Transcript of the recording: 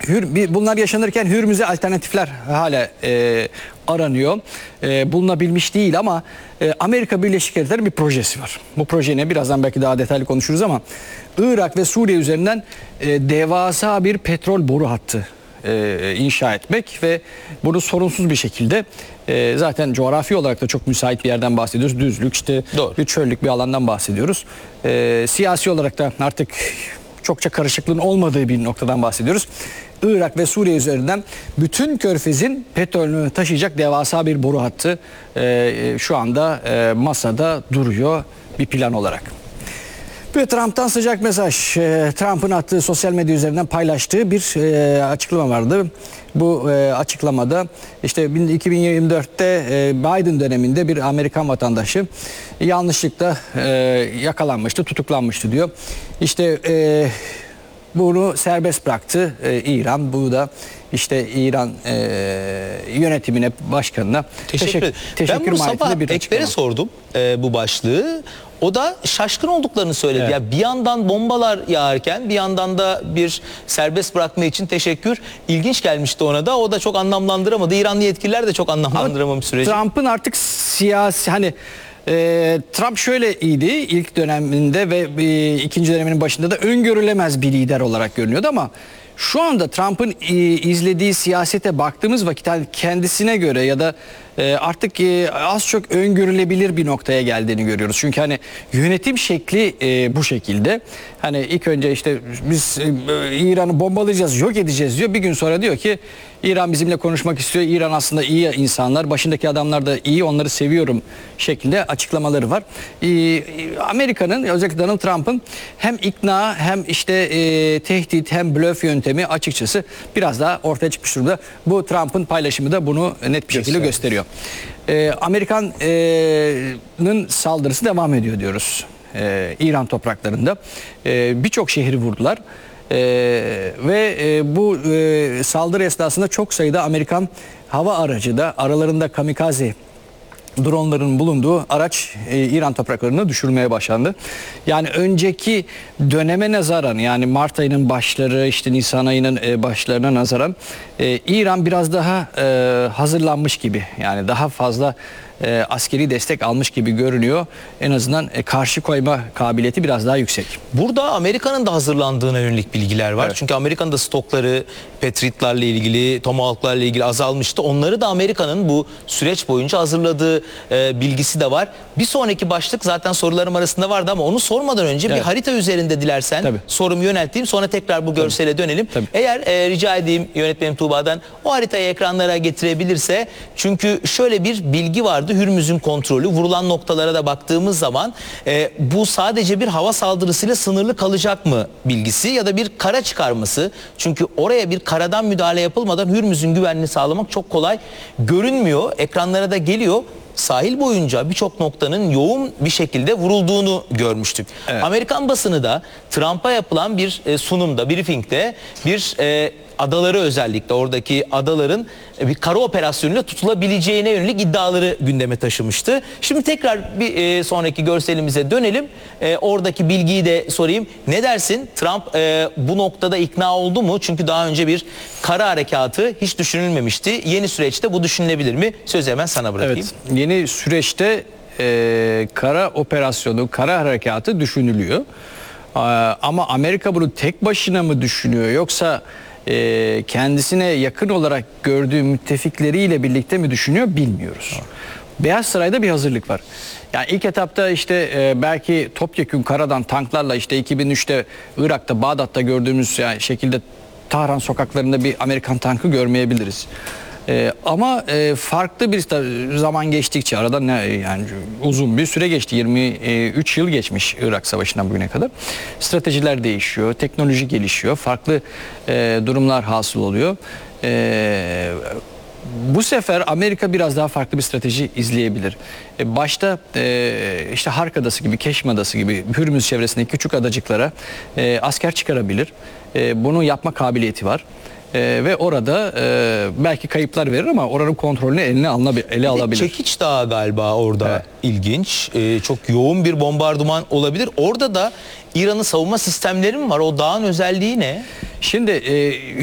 bunlar yaşanırken Hürmüz'e alternatifler hala aranıyor. Bulunabilmiş değil ama Amerika Birleşik Devletleri'nin bir projesi var. Bu proje ne? Birazdan belki daha detaylı konuşuruz ama Irak ve Suriye üzerinden devasa bir petrol boru hattı inşa etmek ve bunu sorunsuz bir şekilde zaten coğrafi olarak da çok müsait bir yerden bahsediyoruz. Düzlük, işte bir çöllük bir alandan bahsediyoruz. Siyasi olarak da artık çokça karışıklığın olmadığı bir noktadan bahsediyoruz. Irak ve Suriye üzerinden bütün Körfez'in petrolünü taşıyacak devasa bir boru hattı şu anda masada duruyor bir plan olarak. Ve Trump'tan sıcak mesaj. Trump'ın attığı sosyal medya üzerinden paylaştığı bir açıklama vardı. Bu açıklamada işte 2024'te Biden döneminde bir Amerikan vatandaşı yanlışlıkla yakalanmıştı, tutuklanmıştı diyor. İşte bunu serbest bıraktı İran. Bu da işte İran yönetimine, başkanına teşekkür Ben bunu sabah bir Ekber'e sordum bu başlığı. O da şaşkın olduklarını söyledi. Evet. Ya bir yandan bombalar yağarken bir yandan da bir serbest bırakma için teşekkür. İlginç gelmişti ona da. O da çok anlamlandıramadı. İranlı yetkililer de çok anlamlandıramamış süreci. Trump'ın artık siyasi Trump şöyle iyiydi ilk döneminde ve ikinci döneminin başında da öngörülemez bir lider olarak görünüyordu ama şu anda Trump'ın izlediği siyasete baktığımız vakit kendisine göre ya da artık az çok öngörülebilir bir noktaya geldiğini görüyoruz. Çünkü hani yönetim şekli bu şekilde. Hani ilk önce işte biz İran'ı bombalayacağız, yok edeceğiz diyor. Bir gün sonra diyor ki İran bizimle konuşmak istiyor. İran aslında iyi insanlar, başındaki adamlar da iyi, onları seviyorum şeklinde açıklamaları var. Amerika'nın, özellikle Donald Trump'ın hem ikna hem işte tehdit hem blöf yöntemi açıkçası biraz daha ortaya çıkmış durumda. Bu Trump'ın paylaşımı da bunu net bir şekilde gösteriyor. Amerika'nın saldırısı devam ediyor diyoruz. İran topraklarında birçok şehri vurdular. Ve bu saldırı esnasında çok sayıda Amerikan hava aracı da aralarında kamikaze dronların bulunduğu araç İran topraklarını düşürmeye başlandı. Yani önceki döneme nazaran, yani Mart ayının başları, işte Nisan ayının başlarına nazaran İran biraz daha hazırlanmış gibi, yani daha fazla askeri destek almış gibi görünüyor. En azından karşı koyma kabiliyeti biraz daha yüksek. Burada Amerika'nın da hazırlandığına yönelik bilgiler var. Evet. Çünkü Amerika'nın da stokları Patriot'larla ilgili, Tomahawk'larla ilgili azalmıştı. Onları da Amerika'nın bu süreç boyunca hazırladığı bilgisi de var. Bir sonraki başlık zaten sorularım arasında vardı ama onu sormadan önce bir harita üzerinde dilersen sorumu yönelteyim. Sonra tekrar bu görsele dönelim. Eğer rica edeyim yönetmenim Tuğba'dan o haritayı ekranlara getirebilirse, çünkü şöyle bir bilgi vardı. Hürmüz'ün kontrolü, vurulan noktalara da baktığımız zaman bu sadece bir hava saldırısıyla sınırlı kalacak mı bilgisi ya da bir kara çıkarması. Çünkü oraya bir karadan müdahale yapılmadan Hürmüz'ün güvenliğini sağlamak çok kolay görünmüyor. Ekranlara da geliyor. Sahil boyunca birçok noktanın yoğun bir şekilde vurulduğunu görmüştük. Evet. Amerikan basını da Trump'a yapılan bir sunumda, briefingde bir adaları, özellikle oradaki adaların bir kara operasyonuyla tutulabileceğine yönelik iddiaları gündeme taşımıştı. Şimdi tekrar bir sonraki görselimize dönelim. Oradaki bilgiyi de sorayım. Ne dersin? Trump bu noktada ikna oldu mu? Çünkü daha önce bir kara harekatı hiç düşünülmemişti. Yeni süreçte bu düşünülebilir mi? Sözü hemen sana bırakayım. Evet, yeni süreçte kara operasyonu, kara harekatı düşünülüyor. Ama Amerika bunu tek başına mı düşünüyor, yoksa kendisine yakın olarak gördüğü müttefikleriyle birlikte mi düşünüyor bilmiyoruz. Beyaz Saray'da bir hazırlık var. Yani ilk etapta işte belki topyekün karadan tanklarla işte 2003'te Irak'ta, Bağdat'ta gördüğümüz şekilde Tahran sokaklarında bir Amerikan tankı görmeyebiliriz. Ama farklı bir zaman geçtikçe, aradan yani uzun bir süre geçti, 23 yıl geçmiş Irak Savaşı'ndan bugüne kadar. Stratejiler değişiyor, teknoloji gelişiyor, farklı durumlar hasıl oluyor. Bu sefer Amerika biraz daha farklı bir strateji izleyebilir. Başta işte Hark Adası gibi, Keşm Adası gibi Hürmüz çevresindeki küçük adacıklara asker çıkarabilir. Bunu yapma kabiliyeti var. Ve orada belki kayıplar verir ama oranın kontrolünü ele alabilir. Çekiç Dağı galiba orada ilginç. Çok yoğun bir bombardıman olabilir. Orada da İran'ın savunma sistemleri mi var? O dağın özelliği ne? Şimdi